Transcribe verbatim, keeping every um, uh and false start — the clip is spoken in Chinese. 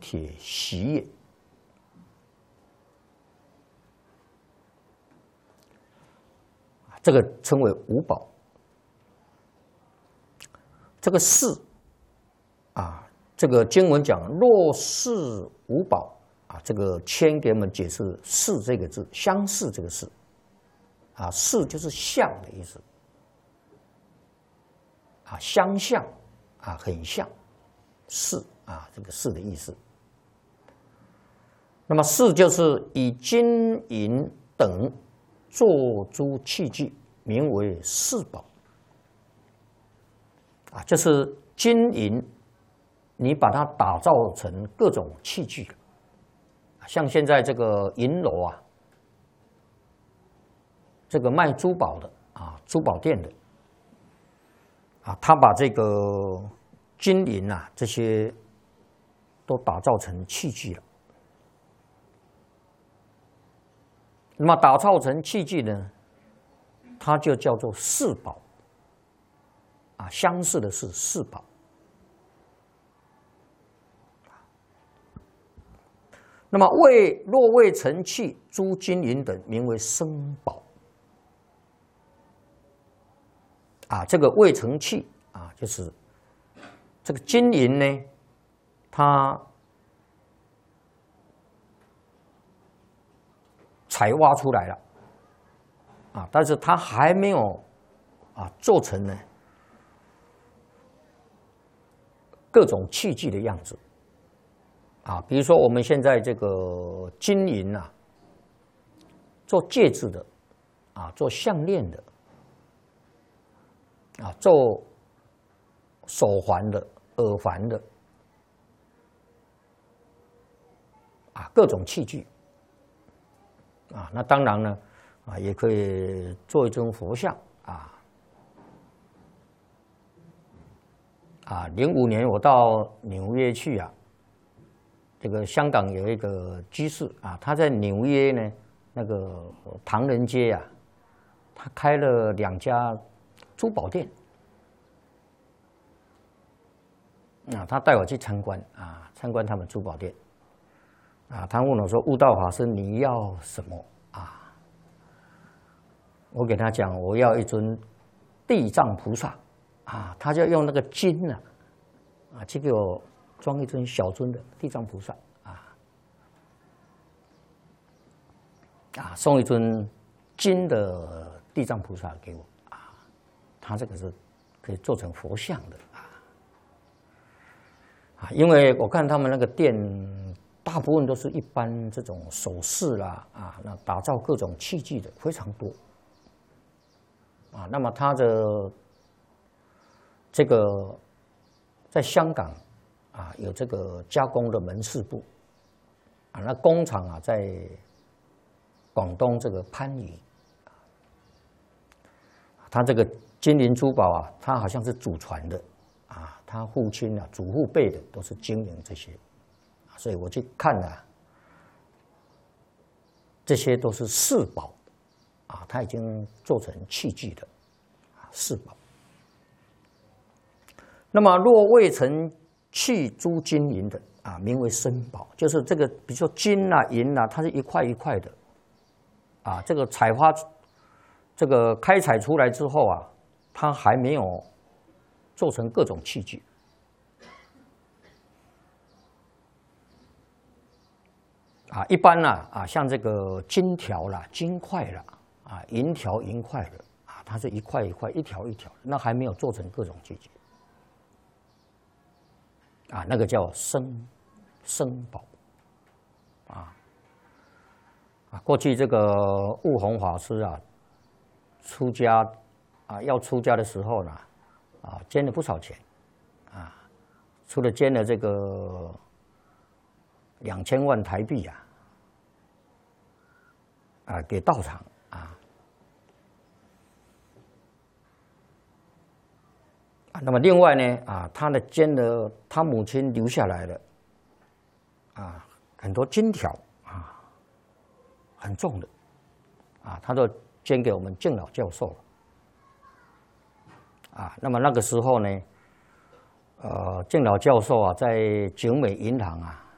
铁锡也。这个称为五宝。这个四啊，这个经文讲若是五宝啊，这个谦给我们解释似这个字，相似这个似啊，似就是像的意思啊，相像啊，很像似啊，这个似的意思。那么似就是以金银等做诸器具，名为四宝。啊，就是金银，你把它打造成各种器具，像现在这个银楼啊，这个卖珠宝的啊，珠宝店的啊，他把这个金银啊这些都打造成器具了。那么打造成器具呢，它就叫做四宝。啊，相似的是四宝。那么未若未成器，诸金银等，名为生宝。啊，这个未成器啊，就是这个金银呢，它采挖出来了，啊，但是它还没有啊做成呢。各种器具的样子，啊，比如说我们现在这个金银啊，做戒指的，啊，做项链的，啊，做手环的、耳环的，啊，各种器具，啊，那当然呢，啊，也可以做一尊佛像，啊。啊，零五年我到纽约去啊，这个香港有一个居士啊，他在纽约呢那个唐人街啊，他开了两家珠宝店，啊，他带我去参观啊，参观他们珠宝店，啊，他问我说：“悟道法师，你要什么啊？”我给他讲，我要一尊地藏菩萨。啊，他就用那个金呢、啊，啊，去给我装一尊小尊的地藏菩萨啊，啊，送一尊金的地藏菩萨给我啊，他这个是可以做成佛像的啊，啊，因为我看他们那个店大部分都是一般这种首饰啦啊，那打造各种器具的非常多啊，那么他的。这个在香港啊有这个加工的门市部啊，那工厂啊在广东这个番禺，他这个金银珠宝啊，他好像是祖传的啊，他父亲啊、祖父辈的都是经营这些，所以我去看啊，这些都是四宝啊，他已经做成器具的啊，四宝。那么若未成器诸金银的啊，名为生宝，就是这个，比如说金啊、银啊，它是一块一块的，啊，这个采花，这个开采出来之后啊，它还没有做成各种器具，啊，一般呢啊，像这个金条啦、金块啦，啊，银条、银块的啊，它是一块一块、一条一条，那还没有做成各种器具。啊，那个叫生生宝，啊啊，过去这个悟宏法师啊，出家啊，要出家的时候呢，啊，捐了不少钱，啊，除了捐了这个两千万台币啊，啊，给道场啊。那么另外呢，啊，他的捐的他母亲留下来的，啊，很多金条啊，很重的，啊，他都捐给我们敬老教授，啊，那么那个时候呢，呃，敬老教授啊，在景美银行啊，